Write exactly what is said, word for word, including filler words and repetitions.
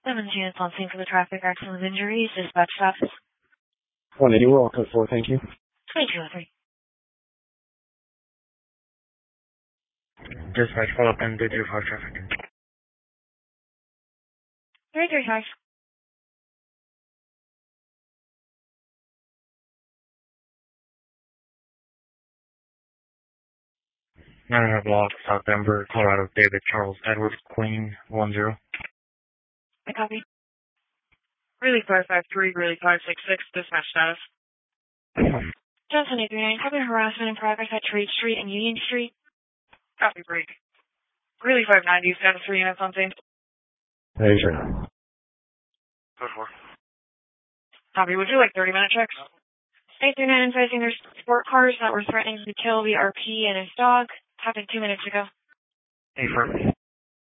Lemon units on scene for the traffic accident with injuries. Dispatch office. one eighty, we're all code four, thank you. twenty-two oh three. Dispatch, follow up and three five traffic. three three five. nine hundred block, South Denver, Colorado, David Charles Edward, Queen, one zero. I copy. Really five five three, really five six six, dispatch status. Johnson eight three nine, copy harassment in progress at Trade Street and Union Street. Copy break. Really five ninety, status three units on scene. Hey, sure. Code four. Copy, would you like thirty minute checks? eight three nine advising there's sport cars that were threatening to kill the R P and his dog. Happened two minutes ago. Affirmative.